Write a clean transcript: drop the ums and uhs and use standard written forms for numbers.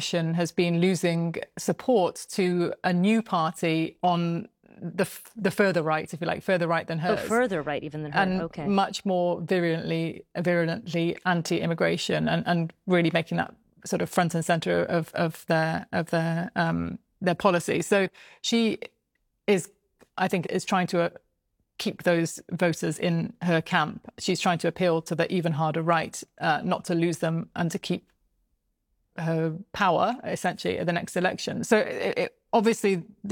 coalition has been losing support to a new party on the further right, if you like, further right than hers. Oh, further right even than her. And okay. much more virulently anti-immigration, and really making that sort of front and center of their policy. So she is, I think, is trying to keep those voters in her camp. She's trying to appeal to the even harder right, not to lose them and to keep her power, essentially, at the next election. So obviously